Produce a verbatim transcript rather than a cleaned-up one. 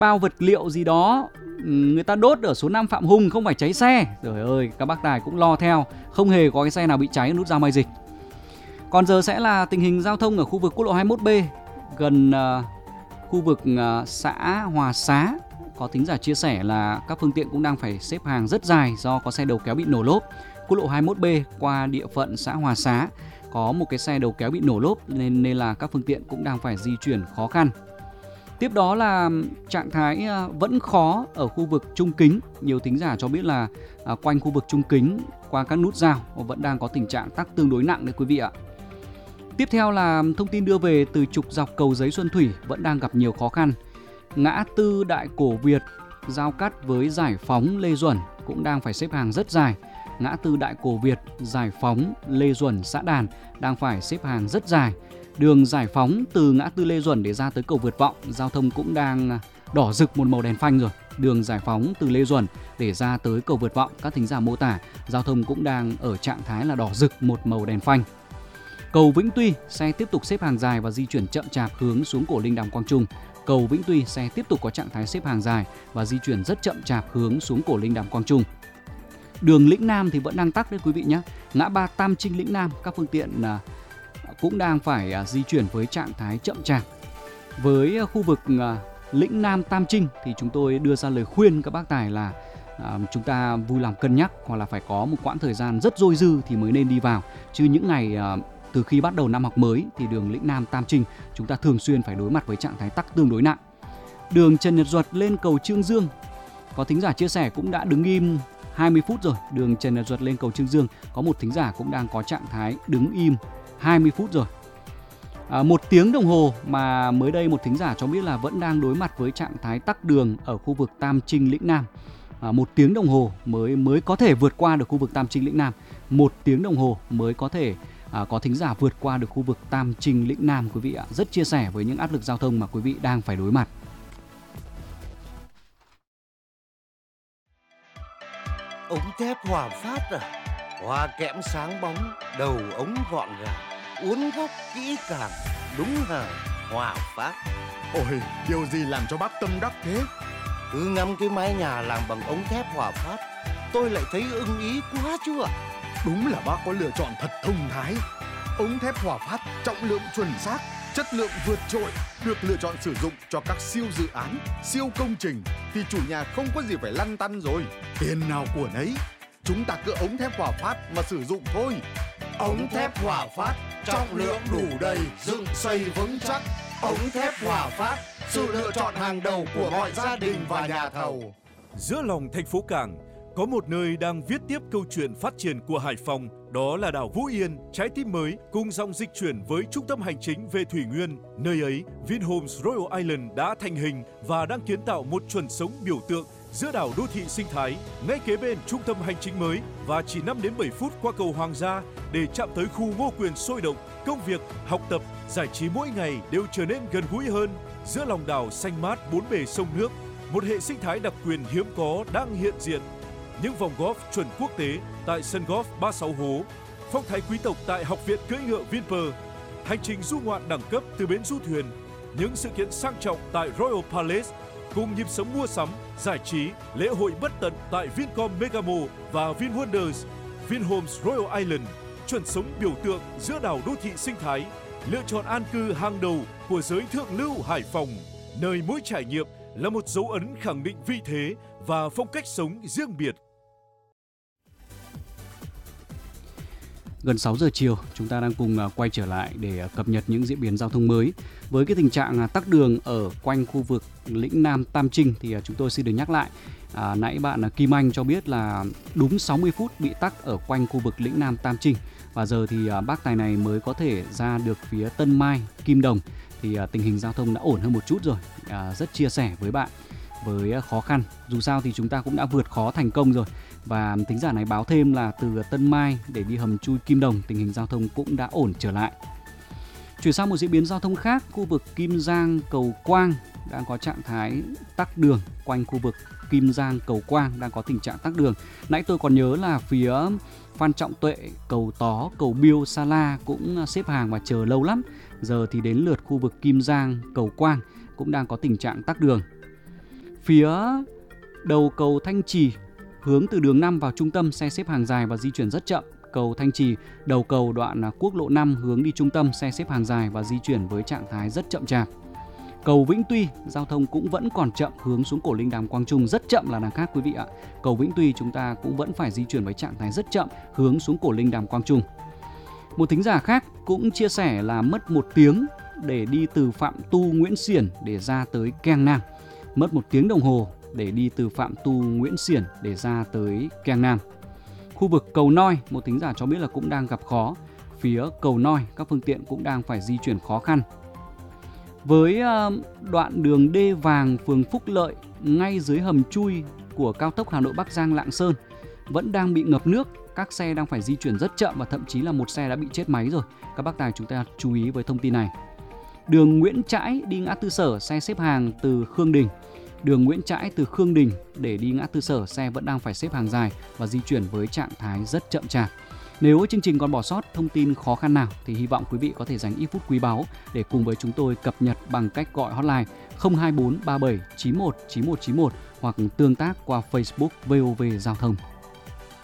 bao vật liệu gì đó người ta đốt ở số năm Phạm Hùng, không phải cháy xe. Trời ơi, các bác tài cũng lo theo, không hề có cái xe nào bị cháy ở nút giao Mai Dịch. Còn giờ sẽ là tình hình giao thông ở khu vực quốc lộ hai mươi mốt B gần uh, khu vực uh, xã Hòa Xá. Có thính giả chia sẻ là các phương tiện cũng đang phải xếp hàng rất dài do có xe đầu kéo bị nổ lốp. Quốc lộ hai mươi mốt B qua địa phận xã Hòa Xá có một cái xe đầu kéo bị nổ lốp nên, nên là các phương tiện cũng đang phải di chuyển khó khăn. Tiếp đó là trạng thái vẫn khó ở khu vực Trung Kính. Nhiều thính giả cho biết là à, quanh khu vực Trung Kính qua các nút giao vẫn đang có tình trạng tắc tương đối nặng đấy quý vị ạ. Tiếp theo là thông tin đưa về từ trục dọc cầu Giấy Xuân Thủy vẫn đang gặp nhiều khó khăn. Ngã tư Đại Cổ Việt giao cắt với Giải Phóng Lê Duẩn cũng đang phải xếp hàng rất dài. Ngã tư Đại Cổ Việt, Giải Phóng, Lê Duẩn, xã Đàn đang phải xếp hàng rất dài. Đường Giải Phóng từ ngã tư Lê Duẩn để ra tới cầu Vượt Vọng, giao thông cũng đang đỏ rực một màu đèn phanh rồi. Đường Giải Phóng từ Lê Duẩn để ra tới cầu Vượt Vọng, các thính giả mô tả giao thông cũng đang ở trạng thái là đỏ rực một màu đèn phanh. Cầu Vĩnh Tuy, xe tiếp tục xếp hàng dài và di chuyển chậm chạp hướng xuống cổ Linh Đàm Quang Trung. Cầu Vĩnh Tuy, xe tiếp tục có trạng thái xếp hàng dài và di chuyển rất chậm chạp hướng xuống cổ Linh Đàm Quang Trung. Đường Lĩnh Nam thì vẫn đang tắc đấy quý vị nhé. Ngã ba Tam Trinh Lĩnh Nam, các phương tiện cũng đang phải di chuyển với trạng thái chậm chạp. Với khu vực Lĩnh Nam Tam Trinh thì chúng tôi đưa ra lời khuyên các bác tài là à, chúng ta vui lòng cân nhắc, hoặc là phải có một quãng thời gian rất dôi dư thì mới nên đi vào. Chứ những ngày à, từ khi bắt đầu năm học mới thì đường Lĩnh Nam Tam Trinh chúng ta thường xuyên phải đối mặt với trạng thái tắc tương đối nặng. Đường Trần Nhật Duật lên cầu Trương Dương, có thính giả chia sẻ cũng đã đứng im hai mươi phút rồi. Đường Trần Nhật Duật lên cầu Trương Dương có một thính giả cũng đang có trạng thái đứng im hai mươi phút rồi. À, một tiếng đồng hồ mà mới đây một thính giả cho biết là vẫn đang đối mặt với trạng thái tắc đường ở khu vực Tam Trinh Lĩnh Nam. À, một tiếng đồng hồ mới mới có thể vượt qua được khu vực Tam Trinh Lĩnh Nam. Một tiếng đồng hồ mới có thể à, có thính giả vượt qua được khu vực Tam Trinh Lĩnh Nam quý vị ạ. Rất chia sẻ với những áp lực giao thông mà quý vị đang phải đối mặt. Ống thép Hòa Phát à? Hoa kẽm sáng bóng, đầu ống gọn gàng, uốn góc kỹ càng, đúng hàng Hòa Phát. Ôi, điều gì làm cho bác tâm đắc thế? Cứ ngắm cái mái nhà làm bằng ống thép Hòa Phát, tôi lại thấy ưng ý quá chứ ạ. Đúng là bác có lựa chọn thật thông thái. Ống thép Hòa Phát trọng lượng chuẩn xác, chất lượng vượt trội, được lựa chọn sử dụng cho các siêu dự án, siêu công trình thì chủ nhà không có gì phải lăn tăn rồi. Tiền nào của nấy, chúng ta cứ ống thép Hòa Phát mà sử dụng thôi. Ống thép Hòa Phát, trọng lượng đủ đầy, dựng xây vững chắc. Ống thép Hòa Phát, sự lựa chọn hàng đầu của mọi gia đình và nhà thầu. Giữa lòng thành phố Cảng, có một nơi đang viết tiếp câu chuyện phát triển của Hải Phòng, đó là đảo Vũ Yên, trái tim mới cùng dòng dịch chuyển với trung tâm hành chính về Thủy Nguyên. Nơi ấy, Vinhomes Royal Island đã thành hình và đang kiến tạo một chuẩn sống biểu tượng giữa đảo đô thị sinh thái, ngay kế bên trung tâm hành chính mới và chỉ năm đến bảy phút qua cầu Hoàng gia để chạm tới khu Ngô Quyền sôi động. Công việc, học tập, giải trí mỗi ngày đều trở nên gần gũi hơn. Giữa lòng đảo xanh mát bốn bề sông nước, một hệ sinh thái đặc quyền hiếm có đang hiện diện. Những vòng golf chuẩn quốc tế tại sân golf ba mươi sáu hố, phong thái quý tộc tại Học viện cưỡi ngựa Vinpearl, hành trình du ngoạn đẳng cấp từ bến du thuyền, những sự kiện sang trọng tại Royal Palace, cùng nhịp sống mua sắm, giải trí, lễ hội bất tận tại Vincom Megamo và VinWonders. Vinhomes Royal Island, chuẩn sống biểu tượng giữa đảo đô thị sinh thái, lựa chọn an cư hàng đầu của giới thượng lưu Hải Phòng, nơi mỗi trải nghiệm là một dấu ấn khẳng định vị thế và phong cách sống riêng biệt. Gần sáu giờ chiều, chúng ta đang cùng quay trở lại để cập nhật những diễn biến giao thông mới. Với cái tình trạng tắc đường ở quanh khu vực Lĩnh Nam Tam Trinh thì chúng tôi xin được nhắc lại. À, nãy bạn Kim Anh cho biết là đúng sáu mươi phút bị tắc ở quanh khu vực Lĩnh Nam Tam Trinh. Và giờ thì bác tài này mới có thể ra được phía Tân Mai, Kim Đồng. Thì tình hình giao thông đã ổn hơn một chút rồi. À, rất chia sẻ với bạn với khó khăn. Dù sao thì chúng ta cũng đã vượt khó thành công rồi. Và thính giả này báo thêm là từ Tân Mai để đi hầm chui Kim Đồng, tình hình giao thông cũng đã ổn trở lại. Chuyển sang một diễn biến giao thông khác, khu vực Kim Giang Cầu Quang đang có trạng thái tắc đường. Quanh khu vực Kim Giang Cầu Quang đang có tình trạng tắc đường. Nãy tôi còn nhớ là phía Phan Trọng Tuệ, Cầu Tó, Cầu Biêu, Sa La cũng xếp hàng và chờ lâu lắm. Giờ thì đến lượt khu vực Kim Giang Cầu Quang cũng đang có tình trạng tắc đường. Phía đầu cầu Thanh Trì hướng từ đường năm vào trung tâm xe xếp hàng dài và di chuyển rất chậm. Cầu Thanh Trì, đầu cầu đoạn quốc lộ năm hướng đi trung tâm xe xếp hàng dài và di chuyển với trạng thái rất chậm chạp. Cầu Vĩnh Tuy, giao thông cũng vẫn còn chậm hướng xuống cổ Linh Đàm Quang Trung, rất chậm là đằng khác quý vị ạ. Cầu Vĩnh Tuy chúng ta cũng vẫn phải di chuyển với trạng thái rất chậm hướng xuống cổ Linh Đàm Quang Trung. Một thính giả khác cũng chia sẻ là mất một tiếng để đi từ Phạm Tu Nguyễn Xiển để ra tới Keng Nam. Mất một tiếng đồng hồ để đi từ Phạm Tu Nguyễn Xiển để ra tới Keng Nam. Khu vực cầu Noi, một thính giả cho biết là cũng đang gặp khó. Phía cầu Noi, các phương tiện cũng đang phải di chuyển khó khăn. Với đoạn đường Đê Vàng, phường Phúc Lợi, ngay dưới hầm chui của cao tốc Hà Nội Bắc Giang Lạng Sơn vẫn đang bị ngập nước. Các xe đang phải di chuyển rất chậm và thậm chí là một xe đã bị chết máy rồi. Các bác tài chúng ta chú ý với thông tin này. Đường Nguyễn Trãi đi ngã tư Sở, xe xếp hàng từ Khương Đình. Đường Nguyễn Trãi từ Khương Đình để đi ngã tư Sở, xe vẫn đang phải xếp hàng dài và di chuyển với trạng thái rất chậm chạp. Nếu chương trình còn bỏ sót thông tin khó khăn nào thì hy vọng quý vị có thể dành ít phút quý báu để cùng với chúng tôi cập nhật bằng cách gọi hotline không hai bốn ba bảy chín một chín một chín một hoặc tương tác qua Facebook vê o vê Giao thông.